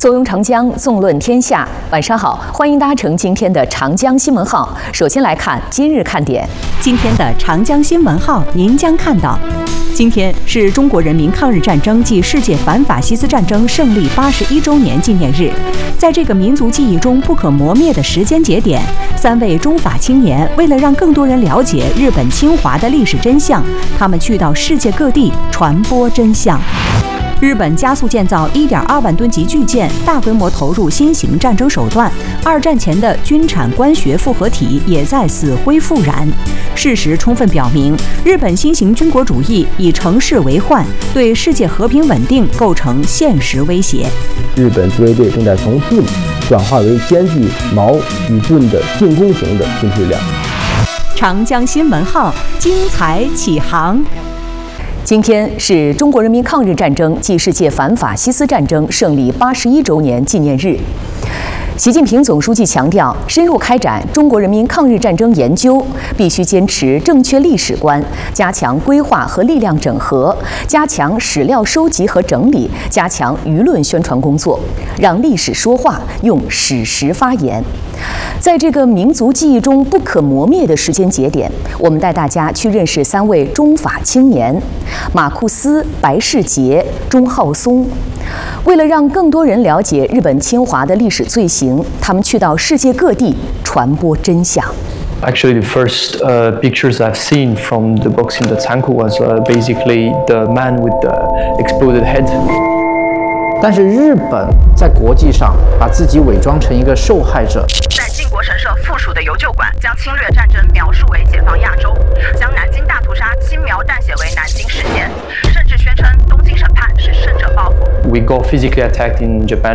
坐拥长江，纵论天下。晚上好，欢迎搭乘今天的长江新闻号。首先来看今日看点。 今天的长江新闻号，您将看到：今天是中国人民抗日战争暨世界反法西斯战争胜利81周年纪念日。在这个民族记忆中不可磨灭的时间节点，3位中法青年为了让更多人了解日本侵华的历史真相，他们去到世界各地传播真相。日本加速建造1.2万吨级巨舰，大规模投入新型战争手段。二战前的军产官学复合体也在死灰复燃。事实充分表明，日本新型军国主义以城市为患，对世界和平稳定构成现实威胁。 日本自卫队正在从盾转化为兼具矛与盾的进攻型的军事力量。 长江新闻号精彩启航。 今天是中国人民抗日战争暨世界反法西斯战争胜利81周年纪念日。习近平总书记强调，深入开展中国人民抗日战争研究，必须坚持正确历史观，加强规划和力量整合，加强史料收集和整理，加强舆论宣传工作，让历史说话，用史实发言。在这个民族记忆中不可磨灭的时间节点，我们带大家去认识3位中法青年：马库斯、白世杰、钟浩松。为了让更多人了解日本侵华的历史罪行，他们去到世界各地传播真相。 Actually, the first pictures I've seen from the boxing the Tsanku was basically the man with the exploded head. 但是日本在国际上把自己伪装成一个受害者， 在靖国神社附属的邮旧馆将侵略战争描述为解放亚洲，将南京大屠杀轻描淡写为南京事件，甚至宣称东京审判是胜者报复。 We got physically attacked in Japan.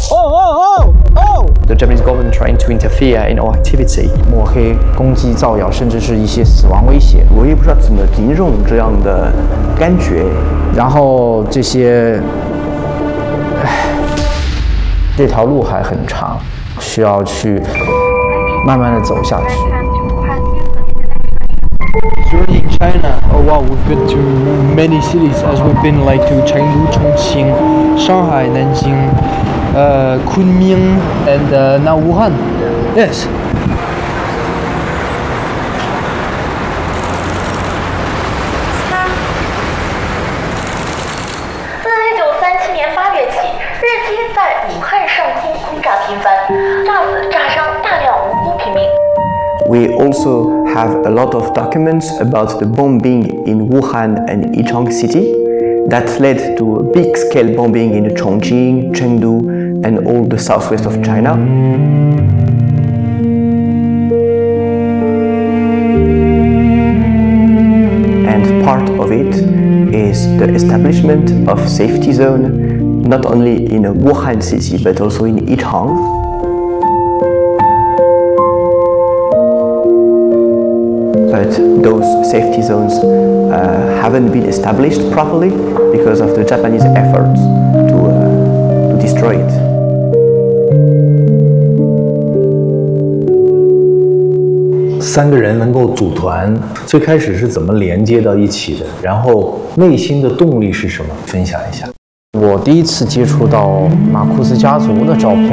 Oh! The Japanese government trying to interfere in our activity. 抹黑、攻击、造谣，甚至是一些死亡威胁。 我也不知道怎么形容这样的感觉。 然后这些，这条路还很长，需要去慢慢的走下去。 During China, oh wow, we've been to many cities as we've been like to Chengdu, Chongqing, Shanghai, Nanjing, Kunming, and now Wuhan. Yes. 自1937年8月起，日机在武汉上空轰炸频繁，炸死、炸伤大量无辜平民。 We also have a lot of documents about the bombing in Wuhan and Yichang City that led to a big-scale bombing in Chongqing, Chengdu, and all the southwest of China. And part of it is the establishment of safety zone, not only in Wuhan city but also in Yichang. But those safety zones haven't been established properly because of the Japanese efforts to destroy it. 3个人能够组团，最开始是怎么连接到一起的？然后内心的动力是什么？分享一下。 我第一次接触到马库斯家族的照片。